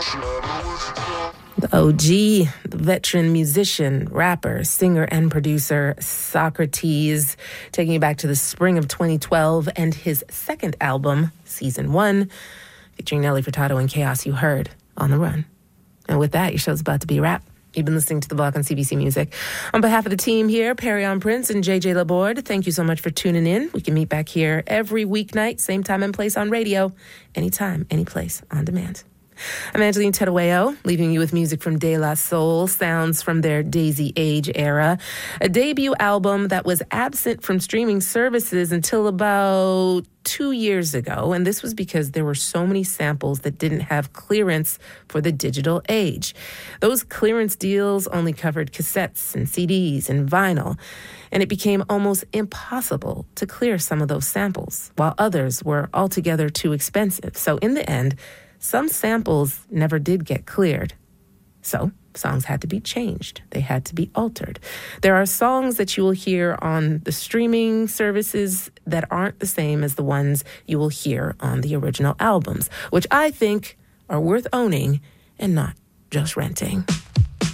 The OG, the veteran musician, rapper, singer, and producer, Saukrates, taking you back to the spring of 2012 and his second album, Season 1, featuring Nelly Furtado and Chaos, you heard, On the Run. And with that, your show's about to be a wrap. You've been listening to The Block on CBC Music. On behalf of the team here, Perry-On Prince and JJ Laborde, thank you so much for tuning in. We can meet back here every weeknight, same time and place on radio, anytime, any place, on demand. I'm Angeline Terueo, leaving you with music from De La Soul, sounds from their Daisy Age era, a debut album that was absent from streaming services until about 2 years ago, and this was because there were so many samples that didn't have clearance for the digital age. Those clearance deals only covered cassettes and CDs and vinyl, and it became almost impossible to clear some of those samples, while others were altogether too expensive. So in the end, some samples never did get cleared. So songs had to be changed. They had to be altered. There are songs that you will hear on the streaming services that aren't the same as the ones you will hear on the original albums, which I think are worth owning and not just renting.